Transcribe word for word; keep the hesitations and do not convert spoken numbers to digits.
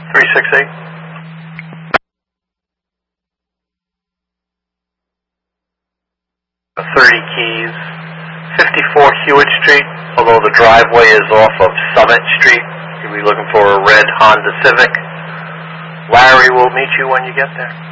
three six eight. thirty keys. fifty-four Hewitt Street, although the driveway is off of Summit Street. You'll be looking for a red Honda Civic. Larry will meet you when you get there.